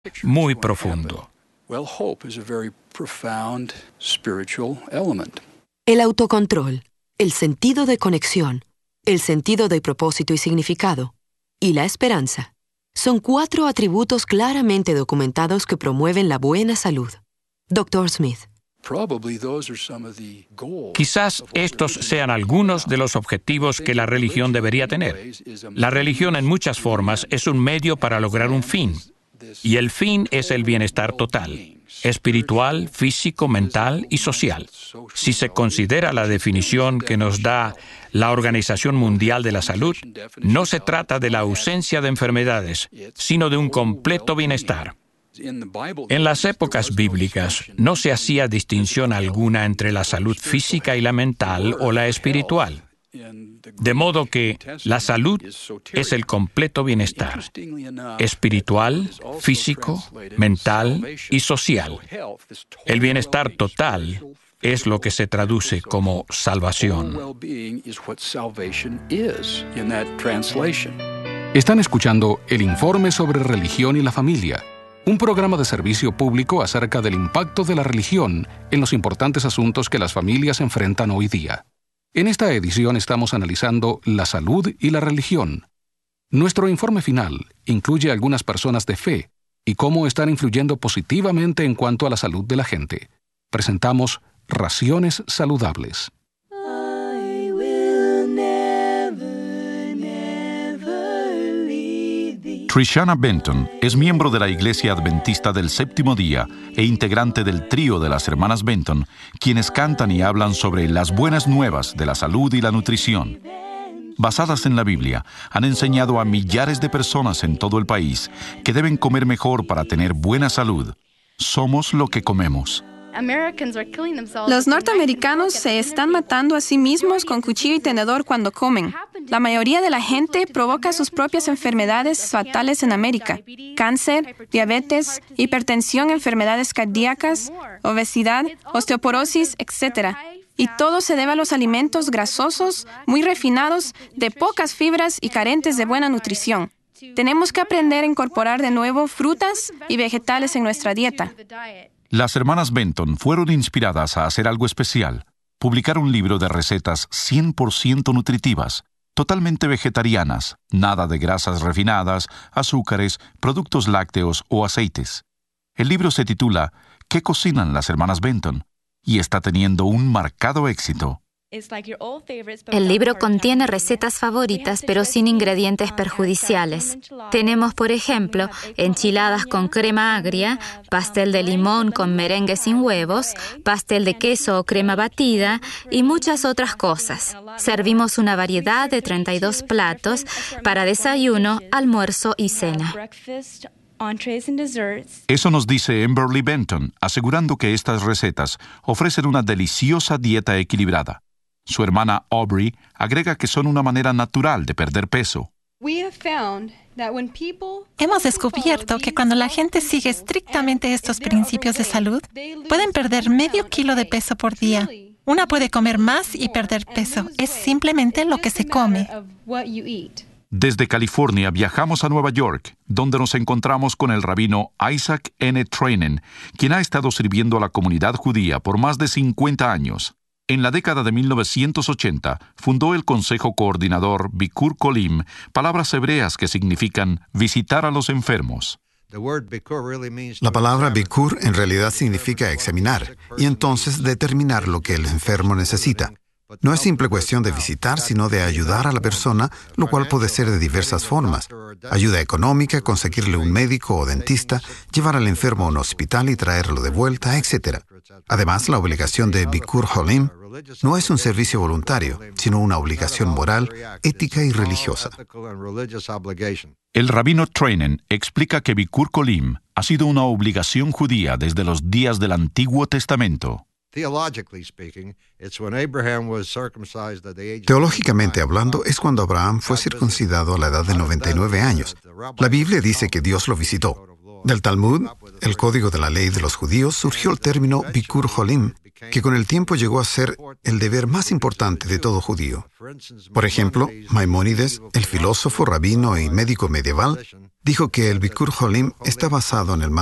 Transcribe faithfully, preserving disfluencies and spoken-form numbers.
muy profundo. El autocontrol, el sentido de conexión, el sentido de propósito y significado, y la esperanza, son cuatro atributos claramente documentados que promueven la buena salud. doctor Smith. Quizás estos sean algunos de los objetivos que la religión debería tener. La religión en muchas formas es un medio para lograr un fin, y el fin es el bienestar total, espiritual, físico, mental y social. Si se considera la definición que nos da la Organización Mundial de la Salud, no se trata de la ausencia de enfermedades, sino de un completo bienestar. En las épocas bíblicas no se hacía distinción alguna entre la salud física y la mental o la espiritual. De modo que la salud es el completo bienestar, espiritual, físico, mental y social. El bienestar total es lo que se traduce como salvación. Están escuchando el informe sobre religión y la familia, un programa de servicio público acerca del impacto de la religión en los importantes asuntos que las familias enfrentan hoy día. En esta edición estamos analizando la salud y la religión. Nuestro informe final incluye algunas personas de fe y cómo están influyendo positivamente en cuanto a la salud de la gente. Presentamos Raciones Saludables. Trishana Benton es miembro de la Iglesia Adventista del Séptimo Día e integrante del trío de las hermanas Benton, quienes cantan y hablan sobre las buenas nuevas de la salud y la nutrición. Basadas en la Biblia, han enseñado a millares de personas en todo el país que deben comer mejor para tener buena salud. Somos lo que comemos. Los norteamericanos se están matando a sí mismos con cuchillo y tenedor cuando comen. La mayoría de la gente provoca sus propias enfermedades fatales en América: cáncer, diabetes, hipertensión, enfermedades cardíacas, obesidad, osteoporosis, etcétera. Y todo se debe a los alimentos grasosos, muy refinados, de pocas fibras y carentes de buena nutrición. Tenemos que aprender a incorporar de nuevo frutas y vegetales en nuestra dieta. Las hermanas Benton fueron inspiradas a hacer algo especial: publicar un libro de recetas cien por ciento nutritivas, totalmente vegetarianas, nada de grasas refinadas, azúcares, productos lácteos o aceites. El libro se titula ¿Qué cocinan las hermanas Benton? Y está teniendo un marcado éxito. El libro contiene recetas favoritas, pero sin ingredientes perjudiciales. Tenemos, por ejemplo, enchiladas con crema agria, pastel de limón con merengue sin huevos, pastel de queso o crema batida y muchas otras cosas. Servimos una variedad de treinta y dos platos para desayuno, almuerzo y cena. Eso nos dice Amberly Benton, asegurando que estas recetas ofrecen una deliciosa dieta equilibrada. Su hermana Aubrey agrega que son una manera natural de perder peso. Hemos descubierto que cuando la gente sigue estrictamente estos principios de salud, pueden perder medio kilo de peso por día. Una puede comer más y perder peso. Es simplemente lo que se come. Desde California viajamos a Nueva York, donde nos encontramos con el rabino Isaac N. Trainen, quien ha estado sirviendo a la comunidad judía por más de cincuenta años. En la década de mil novecientos ochenta, fundó el Consejo Coordinador Bikur Kolim, palabras hebreas que significan visitar a los enfermos. La palabra Bikur en realidad significa examinar y entonces determinar lo que el enfermo necesita. No es simple cuestión de visitar, sino de ayudar a la persona, lo cual puede ser de diversas formas. Ayuda económica, conseguirle un médico o dentista, llevar al enfermo a un hospital y traerlo de vuelta, etcétera. Además, la obligación de Bikur Holim no es un servicio voluntario, sino una obligación moral, ética y religiosa. El rabino Trainen explica que Bikur Kolim ha sido una obligación judía desde los días del Antiguo Testamento. Teológicamente hablando, es cuando Abraham fue circuncidado a la edad de noventa y nueve años. La Biblia dice que Dios lo visitó. Del Talmud el código de la ley de los judíos, surgió el término Bikur Jolim, que con el tiempo llegó a ser el deber más importante de todo judío. Por ejemplo, Maimónides, el filósofo, rabino y médico medieval, dijo que el Bikur Jolim está basado en el